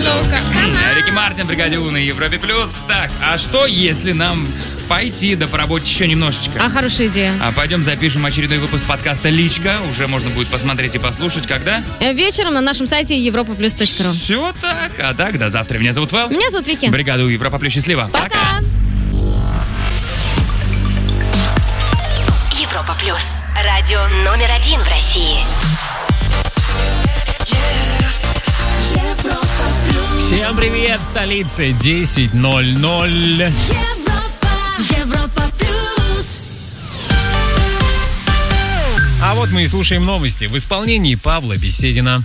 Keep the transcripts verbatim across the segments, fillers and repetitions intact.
ну-ка. Рики Мартин, Бригаде У на Европе плюс. Так, а что, если нам пойти да поработать еще немножечко? А, хорошая идея. А пойдем запишем очередной выпуск подкаста «Личка». Уже можно будет посмотреть и послушать, когда? Вечером на нашем сайте европа плюс точка ру. Все так. А так, до завтра. Меня зовут Вэл. Меня зовут Вики. Бригаду Европа плюс. Счастливо. Пока. Европа плюс. Радио номер один в России. Всем привет, столица, десять ноль ноль. Европа, Европа плюс. А вот мы и слушаем новости в исполнении Павла Беседина.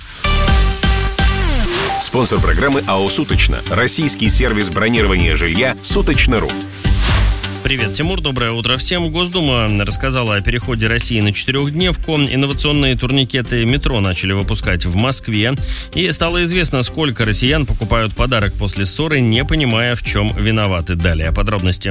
Спонсор программы АО «Суточно». Российский сервис бронирования жилья «Суточно.ру». Привет, Тимур, доброе утро всем. Госдума рассказала о переходе России на четырехдневку. Инновационные турникеты метро начали выпускать в Москве. И стало известно, сколько россиян покупают подарок после ссоры, не понимая, в чем виноваты. Далее подробности.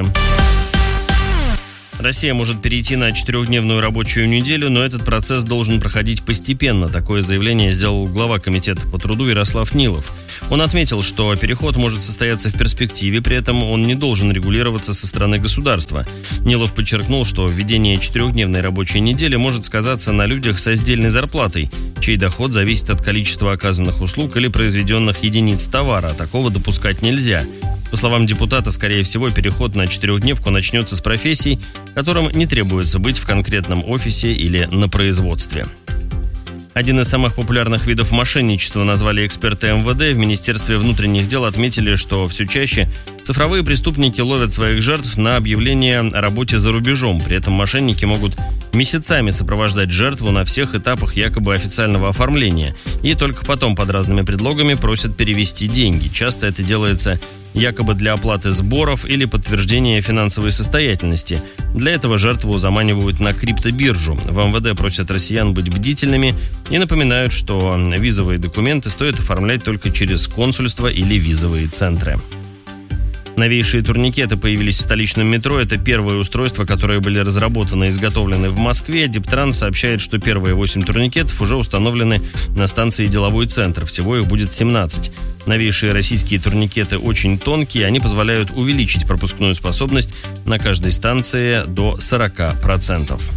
Россия может перейти на четырехдневную рабочую неделю, но этот процесс должен проходить постепенно. Такое заявление сделал глава комитета по труду Ярослав Нилов. Он отметил, что переход может состояться в перспективе, при этом он не должен регулироваться со стороны государства. Нилов подчеркнул, что введение четырехдневной рабочей недели может сказаться на людях со сдельной зарплатой, чей доход зависит от количества оказанных услуг или произведенных единиц товара. Такого допускать нельзя. По словам депутата, скорее всего, переход на четырехдневку начнется с профессий, которым не требуется быть в конкретном офисе или на производстве. Один из самых популярных видов мошенничества назвали эксперты эм вэ дэ. В Министерстве внутренних дел отметили, что все чаще цифровые преступники ловят своих жертв на объявление о работе за рубежом. При этом мошенники могут месяцами сопровождать жертву на всех этапах якобы официального оформления. И только потом под разными предлогами просят перевести деньги. Часто это делается якобы для оплаты сборов или подтверждения финансовой состоятельности. Для этого жертву заманивают на криптобиржу. В эм вэ дэ просят россиян быть бдительными и напоминают, что визовые документы стоит оформлять только через консульство или визовые центры. Новейшие турникеты появились в столичном метро. Это первые устройства, которые были разработаны и изготовлены в Москве. Диптранс сообщает, что первые восемь турникетов уже установлены на станции «Деловой центр». Всего их будет семнадцать. Новейшие российские турникеты очень тонкие. Они позволяют увеличить пропускную способность на каждой станции до сорок процентов.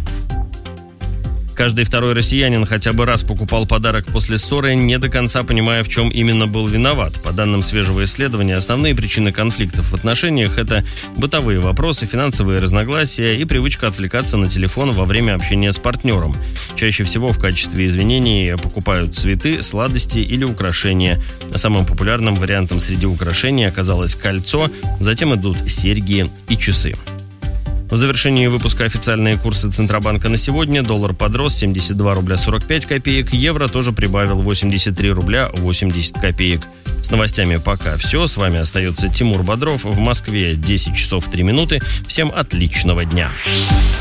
Каждый второй россиянин хотя бы раз покупал подарок после ссоры, не до конца понимая, в чем именно был виноват. По данным свежего исследования, основные причины конфликтов в отношениях – это бытовые вопросы, финансовые разногласия и привычка отвлекаться на телефон во время общения с партнером. Чаще всего в качестве извинений покупают цветы, сладости или украшения. Самым популярным вариантом среди украшений оказалось кольцо, затем идут серьги и часы. В завершении выпуска официальные курсы Центробанка на сегодня. Доллар подрос семьдесят два рубля сорок пять копеек. Евро тоже прибавил восемьдесят три рубля восемьдесят копеек. С новостями пока все. С вами остается Тимур Бодров. В Москве десять часов три минуты. Всем отличного дня.